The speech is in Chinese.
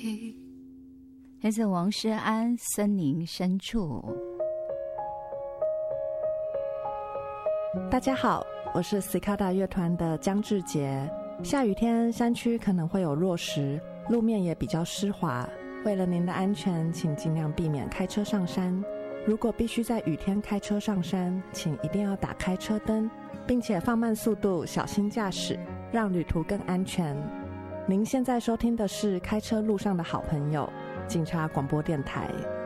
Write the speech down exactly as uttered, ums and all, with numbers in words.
来自王诗安《森林深处》。 大家好，我是 Cicada 乐团的江志杰。下雨天山区可能会有落石，路面也比较湿滑，为了您的安全，请尽量避免开车上山。如果必须在雨天开车上山，请一定要打开车灯，并且放慢速度，小心驾驶，让旅途更安全。您现在收听的是开车路上的好朋友，警察广播电台。